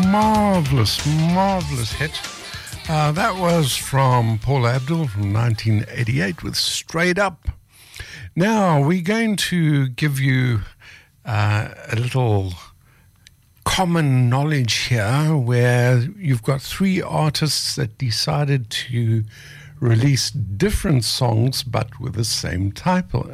marvelous hit. That was from Paul Abdul from 1988 with Straight Up. Now we're going to give you a little common knowledge here where you've got three artists that decided to release different songs but with the same title.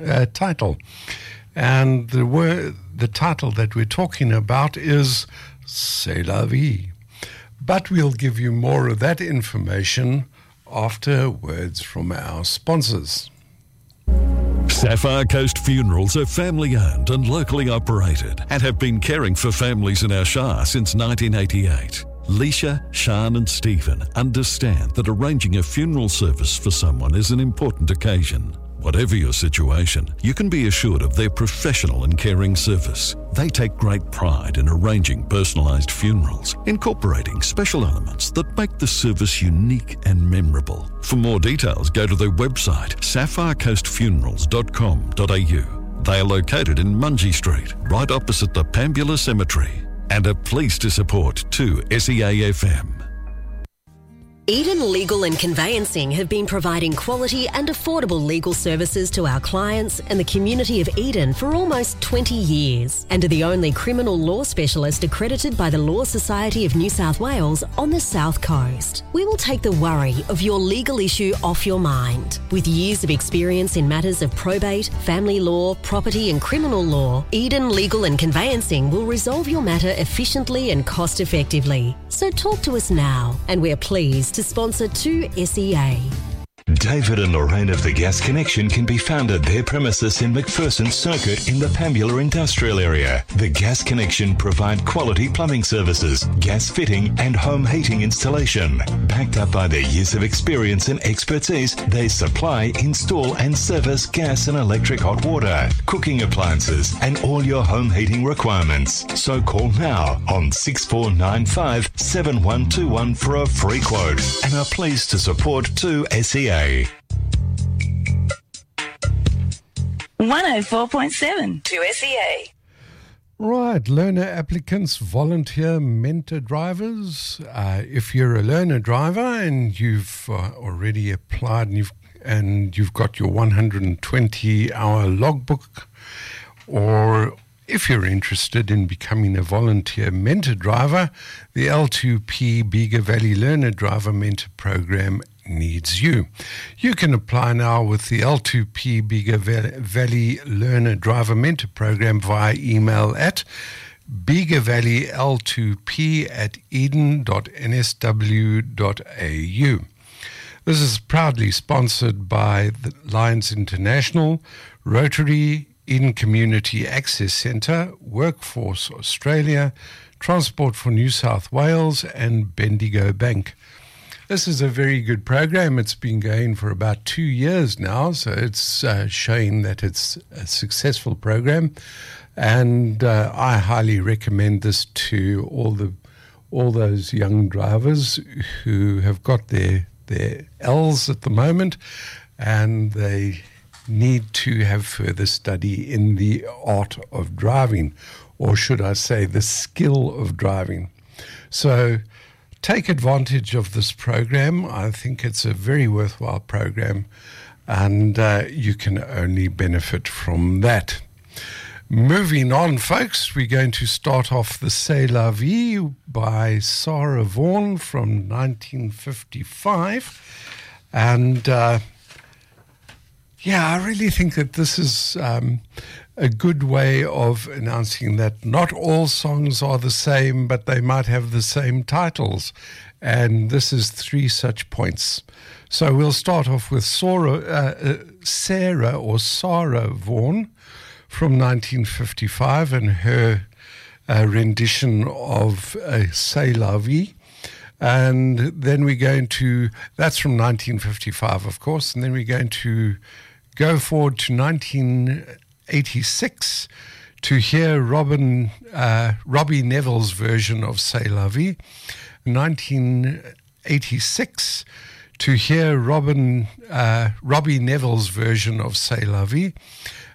And the title that we're talking about is C'est la vie. But we'll give you more of that information after words from our sponsors. Sapphire Coast Funerals are family-owned and locally operated and have been caring for families in our Shire since 1988. Leisha, Sian and Stephen understand that arranging a funeral service for someone is an important occasion. Whatever your situation, you can be assured of their professional and caring service. They take great pride in arranging personalised funerals, incorporating special elements that make the service unique and memorable. For more details, go to their website, sapphirecoastfunerals.com.au. They are located in Mungie Street, right opposite the Pambula Cemetery, and are pleased to support 2SEA-FM. Eden Legal and Conveyancing have been providing quality and affordable legal services to our clients and the community of Eden for almost 20 years and are the only criminal law specialist accredited by the Law Society of New South Wales on the South Coast. We will take the worry of your legal issue off your mind. With years of experience in matters of probate, family law, property and criminal law, Eden Legal and Conveyancing will resolve your matter efficiently and cost effectively. So talk to us now and we're pleased to sponsor 2SEA. David and Lorraine of The Gas Connection can be found at their premises in McPherson Circuit in the Pambula Industrial Area. The Gas Connection provide quality plumbing services, gas fitting and home heating installation. Backed up by their years of experience and expertise, they supply, install and service gas and electric hot water, cooking appliances and all your home heating requirements. So call now on 6495 7121 for a free quote and are pleased to support 2SEA. 104.7 2SEA. Right, learner applicants, volunteer mentor drivers. If you're a learner driver and you've already applied and you've got your 120-hour logbook, or if you're interested in becoming a volunteer mentor driver, the L2P Bega Valley Learner Driver Mentor Program needs you. You can apply now with the L2P Bega Valley Learner Driver Mentor Program via email at begavalley.l2p@eden.nsw.au. This is proudly sponsored by the Lions International, Rotary, Eden Community Access Centre, Workforce Australia, Transport for New South Wales and Bendigo Bank. This is a very good program. It's been going for about 2 years now, so it's showing that it's a successful program. And I highly recommend this to all those young drivers who have got their L's at the moment, and they need to have further study in the art of driving, or should I say the skill of driving. So take advantage of this program. I think it's a very worthwhile program, and you can only benefit from that. Moving on, folks, we're going to start off the C'est la vie by Sarah Vaughan from 1955. And I really think that this is a good way of announcing that not all songs are the same, but they might have the same titles. And this is 3 such points. So we'll start off with Sarah Vaughan from 1955 and her rendition of C'est la vie. And then we're going to, that's from 1955, of course, and then we're going to go forward to 1986 to hear Robbie Neville's version of C'est la vie. 1986 to hear Robbie Neville's version of C'est la vie.